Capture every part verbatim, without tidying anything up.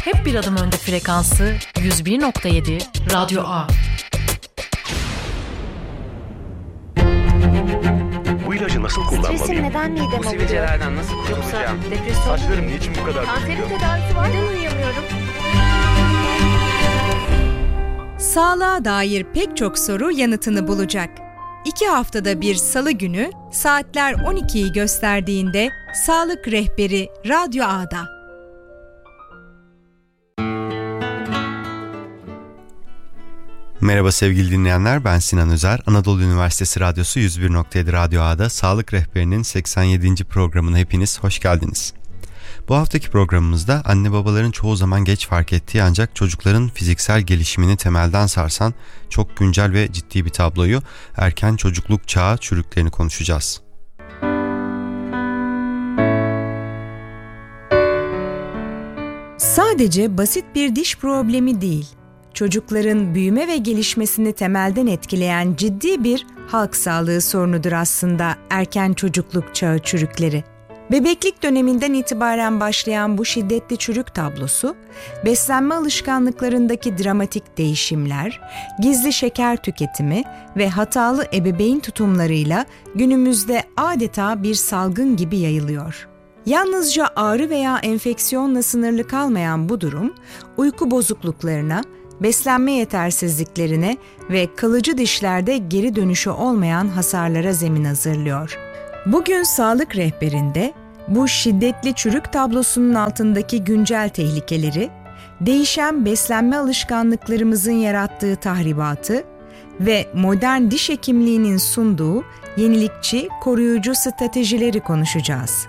Hep bir adım önde frekansı yüz bir nokta yedi Radyo A. Bu ilacı nasıl kullanmalıyım? Stresim neden midem Bu oluyor? sivilcelerden nasıl Yoksa kurtulacağım? depresyon Saçlarım mu? niçin bu kadar Kanserin dökülüyor? tedavisi var. Neden uyuyamıyorum? Sağlığa dair pek çok soru yanıtını bulacak. İki haftada bir salı günü saatler on ikiyi gösterdiğinde Sağlık Rehberi Radyo A'da. Merhaba sevgili dinleyenler, ben Sinan Özer. Anadolu Üniversitesi Radyosu yüz bir nokta yedi Radyo A'da Sağlık Rehberi'nin seksen yedinci programına hepiniz hoş geldiniz. Bu haftaki programımızda anne babaların çoğu zaman geç fark ettiği ancak çocukların fiziksel gelişimini temelden sarsan çok güncel ve ciddi bir tabloyu, erken çocukluk çağı çürüklerini konuşacağız. Sadece basit bir diş problemi değil, çocukların büyüme ve gelişmesini temelden etkileyen ciddi bir halk sağlığı sorunudur aslında erken çocukluk çağı çürükleri. Bebeklik döneminden itibaren başlayan bu şiddetli çürük tablosu, beslenme alışkanlıklarındaki dramatik değişimler, gizli şeker tüketimi ve hatalı ebeveyn tutumlarıyla günümüzde adeta bir salgın gibi yayılıyor. Yalnızca ağrı veya enfeksiyonla sınırlı kalmayan bu durum, uyku bozukluklarına, beslenme yetersizliklerine ve kalıcı dişlerde geri dönüşü olmayan hasarlara zemin hazırlıyor. Bugün Sağlık Rehberi'nde bu şiddetli çürük tablosunun altındaki güncel tehlikeleri, değişen beslenme alışkanlıklarımızın yarattığı tahribatı ve modern diş hekimliğinin sunduğu yenilikçi, koruyucu stratejileri konuşacağız.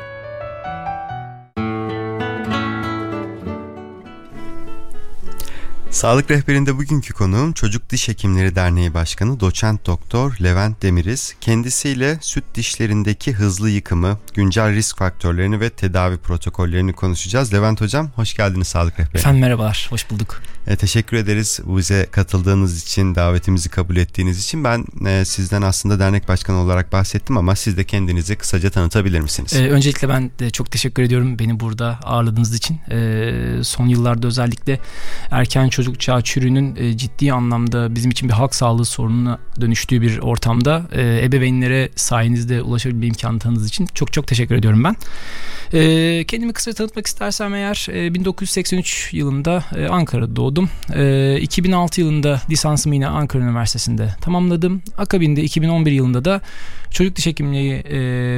Sağlık Rehberi'nde bugünkü konuğum Çocuk Diş Hekimleri Derneği Başkanı Doçent Doktor Levent Demiriz. Kendisiyle süt dişlerindeki hızlı yıkımı, güncel risk faktörlerini ve tedavi protokollerini konuşacağız. Levent Hocam, hoş geldiniz Sağlık Rehberi'ne. Efendim merhabalar, hoş bulduk. E, teşekkür ederiz bize katıldığınız için, davetimizi kabul ettiğiniz için. Ben e, sizden aslında dernek başkanı olarak bahsettim ama siz de kendinizi kısaca tanıtabilir misiniz? Ee, öncelikle ben de çok teşekkür ediyorum beni burada ağırladığınız için. Ee, son yıllarda özellikle erken çocuk çağı çürüğünün e, ciddi anlamda bizim için bir halk sağlığı sorununa dönüştüğü bir ortamda e, ebeveynlere sayenizde ulaşabilme imkanı tanıdığınız için çok çok teşekkür ediyorum ben. E, kendimi kısaca tanıtmak istersem eğer e, bin dokuz yüz seksen üç yılında e, Ankara'da doğdum. E, iki bin altı yılında lisansımı yine Ankara Üniversitesi'nde tamamladım. Akabinde iki bin on bir yılında da çocuk diş hekimliği e,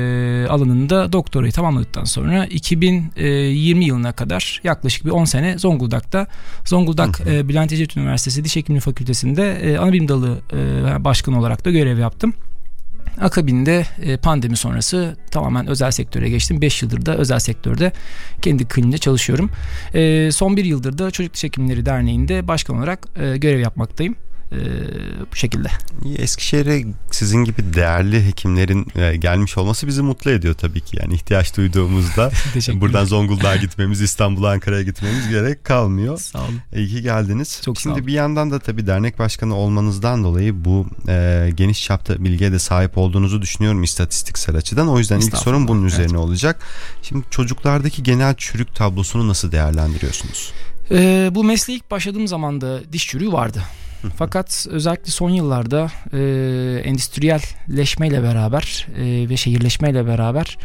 alanında doktorayı tamamladıktan sonra iki bin yirmi yılına kadar yaklaşık bir on sene Zonguldak'ta Zonguldak e, Bülent Ecevit Üniversitesi Diş Hekimliği Fakültesi'nde e, anabilim dalı e, başkanı olarak da görev yaptım. Akabinde e, pandemi sonrası tamamen özel sektöre geçtim. beş yıldır da özel sektörde kendi kliniğimde çalışıyorum. E, son bir yıldır da Çocuk Diş Hekimleri Derneği'nde başkan olarak e, görev yapmaktayım. Ee, bu şekilde. Eskişehir'e sizin gibi değerli hekimlerin e, gelmiş olması bizi mutlu ediyor tabii ki. Yani ihtiyaç duyduğumuzda buradan Zonguldak'a gitmemiz, İstanbul'a, Ankara'ya gitmemiz gerek kalmıyor. Sağ olun. İyi ki geldiniz. Çok Şimdi bir yandan da tabii dernek başkanı olmanızdan dolayı bu e, geniş çapta bilgiye de sahip olduğunuzu düşünüyorum istatistiksel açıdan. O yüzden ilk sorum bunun üzerine evet. olacak. Şimdi çocuklardaki genel çürük tablosunu nasıl değerlendiriyorsunuz? Ee, bu mesleğe ilk başladığım zaman da diş çürüğü vardı. Fakat özellikle son yıllarda e, endüstriyelleşmeyle beraber e, ve şehirleşmeyle beraber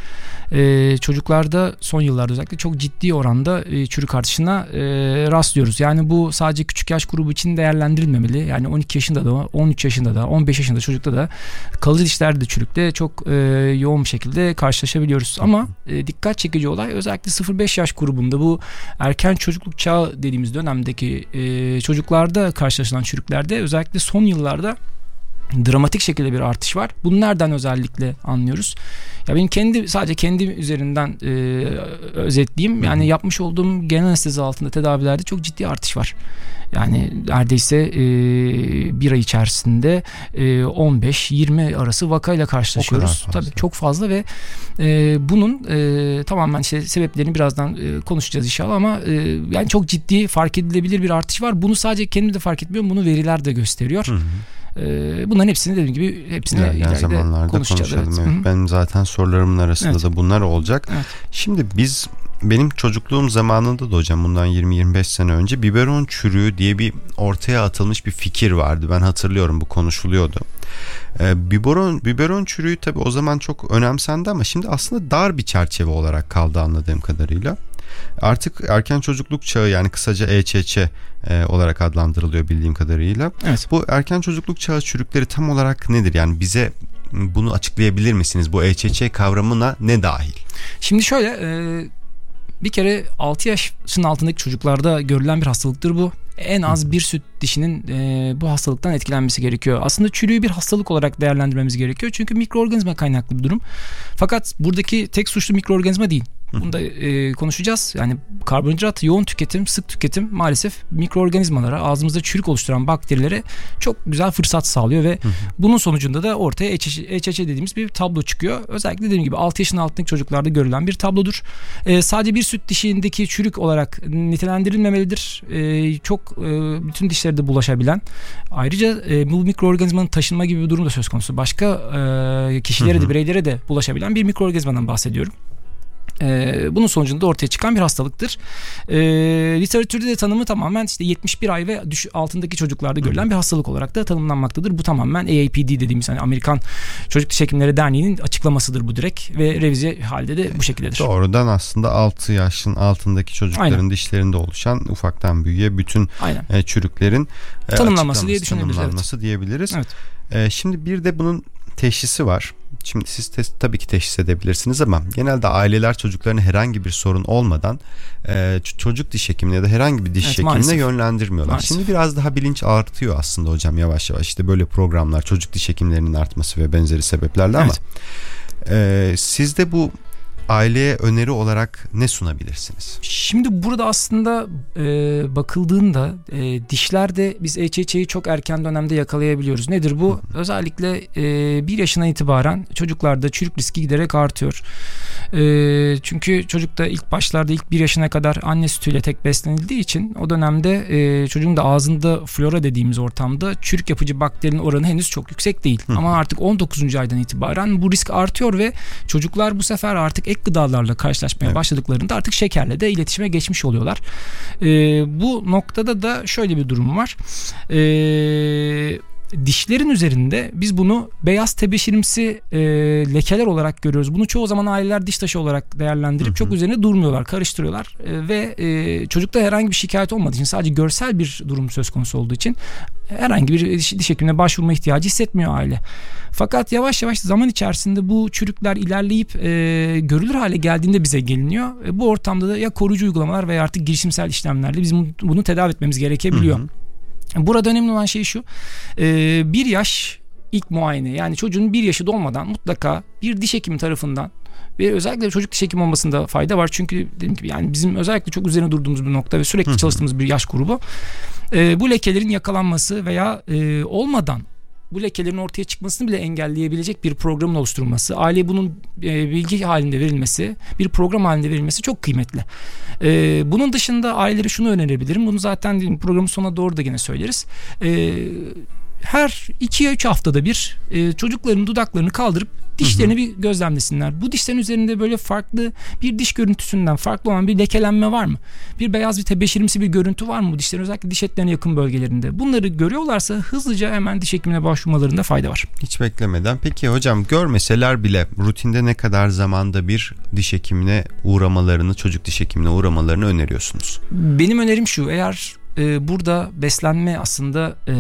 e, çocuklarda son yıllarda özellikle çok ciddi oranda e, çürük artışına e, rastlıyoruz. Yani bu sadece küçük yaş grubu için değerlendirilmemeli. Yani on iki yaşında da, on üç yaşında da, on beş yaşında çocukta da kalıcı dişlerde çürükle çok e, yoğun bir şekilde karşılaşabiliyoruz. Ama e, dikkat çekici olay özellikle sıfır beş yaş grubunda bu erken çocukluk çağı dediğimiz dönemdeki e, çocuklarda karşılaşılan çürük özellikle son yıllarda dramatik şekilde bir artış var. Bunu nereden özellikle anlıyoruz? Ya benim kendi sadece kendi üzerinden e, özetleyeyim. Yani yapmış olduğum genel anestezi altında tedavilerde çok ciddi artış var. Yani neredeyse e, bir ay içerisinde e, on beş yirmi arası vakayla karşılaşıyoruz. Tabii çok fazla ve e, bunun e, tamamen işte sebeplerini birazdan e, konuşacağız inşallah ama e, yani çok ciddi fark edilebilir bir artış var. Bunu sadece kendim de fark etmiyorum. Bunu veriler de gösteriyor. Hı hı. Bunların hepsini dediğim gibi hepsini ileride zamanlarda konuşacağız. Evet. Evet. Benim zaten sorularımın arasında evet. da bunlar olacak. Evet. Şimdi biz benim çocukluğum zamanında da hocam bundan yirmi yirmi beş sene önce biberon çürüğü diye bir ortaya atılmış bir fikir vardı. Ben hatırlıyorum, bu konuşuluyordu. Ee, biberon, biberon çürüğü tabii o zaman çok önemsendi ama şimdi aslında dar bir çerçeve olarak kaldı anladığım kadarıyla. Artık erken çocukluk çağı, yani kısaca E Ç Ç e, olarak adlandırılıyor bildiğim kadarıyla. Evet. Bu erken çocukluk çağı çürükleri tam olarak nedir? Yani bize bunu açıklayabilir misiniz? Bu E Ç Ç kavramına ne dahil? Şimdi şöyle, e, bir kere altı yaşın altındaki çocuklarda görülen bir hastalıktır bu. En az bir süt dişinin e, bu hastalıktan etkilenmesi gerekiyor. Aslında çürüğü bir hastalık olarak değerlendirmemiz gerekiyor. Çünkü mikroorganizma kaynaklı bir durum. Fakat buradaki tek suçlu mikroorganizma değil. Bunu da e, konuşacağız. Yani karbonhidrat yoğun tüketim, sık tüketim maalesef mikroorganizmalara, ağzımızda çürük oluşturan bakterilere çok güzel fırsat sağlıyor ve hı hı. bunun sonucunda da ortaya E Ç Ç dediğimiz bir tablo çıkıyor. Özellikle dediğim gibi altı yaşın altındaki çocuklarda görülen bir tablodur. E, sadece bir süt dişindeki çürük olarak nitelendirilmemelidir. E, çok e, bütün dişlere de bulaşabilen. Ayrıca e, bu mikroorganizmanın taşınma gibi bir durum da söz konusu. Başka e, kişilere hı hı. de, bireylere de bulaşabilen bir mikroorganizmadan bahsediyorum. Ee, bunun sonucunda ortaya çıkan bir hastalıktır. Ee, literatürde de tanımı tamamen işte yetmiş bir ay ve düş, altındaki çocuklarda görülen bir hastalık olarak da tanımlanmaktadır. Bu tamamen A A P D dediğimiz hani Amerikan Çocuk Diş Hekimleri Derneği'nin açıklamasıdır bu direkt ve revize halde de bu şekildedir. Doğrudan aslında altı yaşın altındaki çocukların Aynen. dişlerinde oluşan ufaktan büyüğe bütün e, çürüklerin e, tanımlanması diye düşünebiliriz. Tanımlanması evet. diyebiliriz. Evet. E, şimdi bir de bunun teşhisi var. Şimdi siz te- tabii ki teşhis edebilirsiniz ama genelde aileler çocuklarına herhangi bir sorun olmadan e, ç- çocuk diş hekimine ya da herhangi bir diş evet, hekimine maalesef. yönlendirmiyorlar. Maalesef. Şimdi biraz daha bilinç artıyor aslında hocam yavaş yavaş. İşte böyle programlar, çocuk diş hekimlerinin artması ve benzeri sebeplerle evet. ama e, siz de bu aileye öneri olarak ne sunabilirsiniz? Şimdi burada aslında e, bakıldığında e, dişlerde biz E Ç Ç'yi çok erken dönemde yakalayabiliyoruz. Nedir bu? Hı. Özellikle e, bir yaşına itibaren çocuklarda çürük riski giderek artıyor. E, çünkü çocukta ilk başlarda ilk bir yaşına kadar anne sütüyle tek beslenildiği için o dönemde e, çocuğun da ağzında flora dediğimiz ortamda çürük yapıcı bakterinin oranı henüz çok yüksek değil. Hı. Ama artık on dokuzuncu aydan itibaren bu risk artıyor ve çocuklar bu sefer artık ek gıdalarla karşılaşmaya evet. başladıklarında artık şekerle de iletişime geçmiş oluyorlar. Ee, bu noktada da şöyle bir durum var. Ee, dişlerin üzerinde biz bunu beyaz tebeşirimsi e, lekeler olarak görüyoruz. Bunu çoğu zaman aileler diş taşı olarak değerlendirip hı hı. çok üzerine durmuyorlar, karıştırıyorlar e, ve e, çocukta herhangi bir şikayet olmadığı için, sadece görsel bir durum söz konusu olduğu için herhangi bir diş, diş hekimine başvurma ihtiyacı hissetmiyor aile. Fakat yavaş yavaş zaman içerisinde bu çürükler ilerleyip e, görülür hale geldiğinde bize geliniyor. E, bu ortamda da ya koruyucu uygulamalar veya artık girişimsel işlemlerle bizim bunu tedavi etmemiz gerekebiliyor. Hı hı. Burada önemli olan şey şu, bir yaş ilk muayene, yani çocuğun bir yaşı dolmadan mutlaka bir diş hekimi tarafından ve özellikle çocuk diş hekimi olmasında fayda var. Çünkü dediğim gibi yani bizim özellikle çok üzerine durduğumuz bir nokta ve sürekli çalıştığımız bir yaş grubu. Bu lekelerin yakalanması veya olmadan bu lekelerin ortaya çıkmasını bile engelleyebilecek bir programın oluşturulması, aileye bunun e, bilgi halinde verilmesi, bir program halinde verilmesi çok kıymetli. E, bunun dışında ailelere şunu önerebilirim. Bunu zaten dedim, programın sonuna doğru da yine söyleriz. E, her iki ya üç haftada bir e, çocukların dudaklarını kaldırıp dişlerini bir gözlemlesinler. Bu dişlerin üzerinde böyle farklı bir diş görüntüsünden farklı olan bir lekelenme var mı? Bir beyaz bir tebeşirimsi bir görüntü var mı bu dişlerin, özellikle diş etlerine yakın bölgelerinde? Bunları görüyorlarsa hızlıca hemen diş hekimine başvurmalarında fayda var. Hiç beklemeden. Peki hocam, görmeseler bile rutinde ne kadar zamanda bir diş hekimine uğramalarını, çocuk diş hekimine uğramalarını öneriyorsunuz? Benim önerim şu: eğer Ee, burada beslenme aslında e,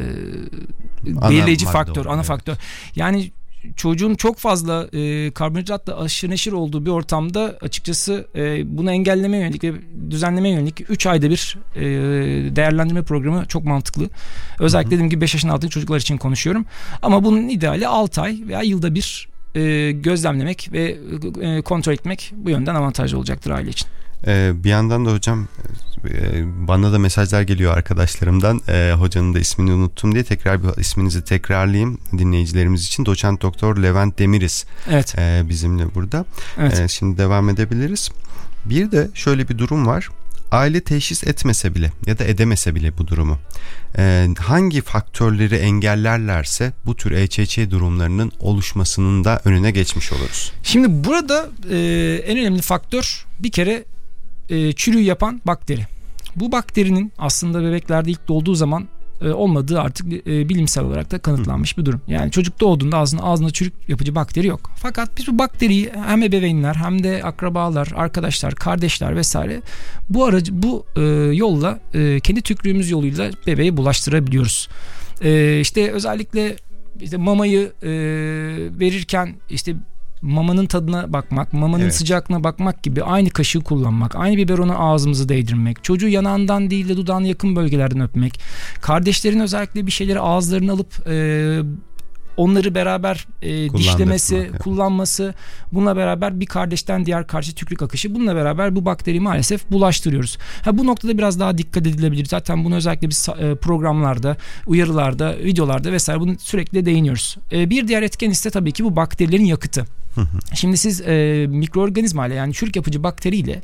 belirleyici faktör, ana evet. faktör. Yani çocuğun çok fazla e, karbonhidratla aşırı neşir olduğu bir ortamda açıkçası e, bunu engellemeye yönelik ve düzenlemeye yönelik üç ayda bir e, değerlendirme programı çok mantıklı. Özellikle dediğim gibi beş yaşın altındaki çocuklar için konuşuyorum. Ama bunun ideali altı ay veya yılda bir e, gözlemlemek ve e, kontrol etmek bu yönden avantajlı olacaktır aile için. Ee, bir yandan da hocam e, bana da mesajlar geliyor arkadaşlarımdan, e, hocanın da ismini unuttum diye tekrar bir isminizi tekrarlayayım dinleyicilerimiz için. Doçent Doktor Levent Demiriz evet. e, bizimle burada. Evet. E, şimdi devam edebiliriz. Bir de şöyle bir durum var. aile teşhis etmese bile ya da edemese bile bu durumu e, hangi faktörleri engellerlerse bu tür E Ç Ç durumlarının oluşmasının da önüne geçmiş oluruz. Şimdi burada e, en önemli faktör bir kere e, çürüğü yapan bakteri. Bu bakterinin aslında bebeklerde ilk doğduğu zaman e, olmadığı artık e, bilimsel olarak da kanıtlanmış bir durum. Yani çocuk doğduğunda ağzında, ağzında çürük yapıcı bakteri yok. Fakat biz bu bakteriyi hem ebeveynler hem de akrabalar, arkadaşlar, kardeşler vesaire bu aracı bu e, yolla e, kendi tükürüğümüz yoluyla bebeğe bulaştırabiliyoruz. E, işte özellikle işte mamayı e, verirken işte mamanın tadına bakmak, mamanın evet. sıcaklığına bakmak gibi aynı kaşığı kullanmak, aynı biberonu ağzımızı değdirmek, çocuğu yanağından değil de dudağın yakın bölgelerden öpmek, kardeşlerin özellikle bir şeyleri ağızlarına alıp e, onları beraber e, dişlemesi, evet. kullanması, bununla beraber bir kardeşten diğer kardeşe tükürük akışı, bununla beraber bu bakteriyi maalesef bulaştırıyoruz. Ha, bu noktada biraz daha dikkat edilebilir. Zaten bunu özellikle biz e, programlarda, uyarılarda, videolarda vesaire bunu sürekli değiniyoruz. E, bir diğer etken ise tabii ki bu bakterilerin yakıtı. Şimdi siz e, mikroorganizma ile yani çürük yapıcı bakteriyle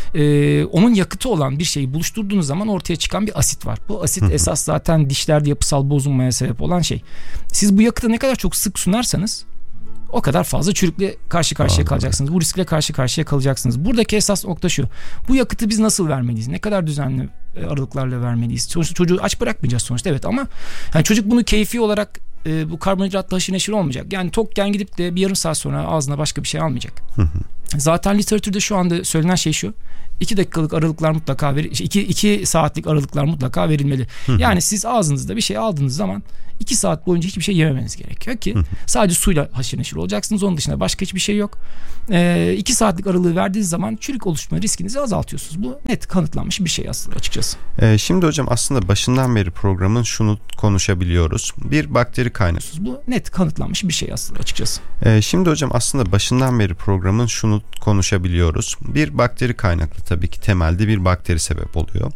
e, onun yakıtı olan bir şeyi buluşturduğunuz zaman ortaya çıkan bir asit var. Bu asit esas zaten dişlerde yapısal bozulmaya sebep olan şey. Siz bu yakıtı ne kadar çok sık sunarsanız o kadar fazla çürükle karşı karşıya Aa, kalacaksınız. Evet. Bu riskle karşı karşıya kalacaksınız. Buradaki esas nokta şu. Bu yakıtı biz nasıl vermeliyiz? Ne kadar düzenli aralıklarla vermeliyiz? Sonuçta çocuğu aç bırakmayacağız sonuçta, evet, ama yani çocuk bunu keyfi olarak e, bu karbonhidratla haşır neşir olmayacak. Yani tokken gidip de bir yarım saat sonra ağzına başka bir şey almayacak. Hı hı. Zaten literatürde şu anda söylenen şey şu. iki dakikalık aralıklar mutlaka ver, iki, iki saatlik aralıklar mutlaka verilmeli. Hı hı. Yani siz ağzınızda bir şey aldığınız zaman iki saat boyunca hiçbir şey yememeniz gerekiyor ki hı hı. sadece suyla haşır neşir olacaksınız. Onun dışında başka hiçbir şey yok. Ee, iki saatlik aralığı verdiğiniz zaman çürük oluşma riskinizi azaltıyorsunuz. Bu net kanıtlanmış bir şey aslında açıkçası. Ee, şimdi hocam aslında başından beri programın şunu konuşabiliyoruz. Bir bakteri kaynağı. Bu net kanıtlanmış bir şey aslında açıkçası. Ee, şimdi hocam aslında başından beri programın şunu konuşabiliyoruz. Bir bakteri kaynaklı tabii ki temelde bir bakteri sebep oluyor.